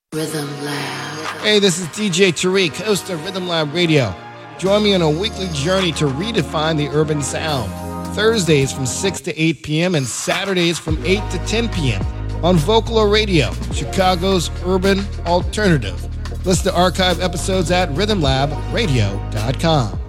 Rhythm Lab. Hey, this is DJ Tariq, host of Rhythm Lab Radio. Join me on a weekly journey to redefine the urban sound. Thursdays from 6 to 8 p.m. and Saturdays from 8 to 10 p.m. on Vocalo Radio, Chicago's urban alternative. Listen to archive episodes at rhythmlabradio.com.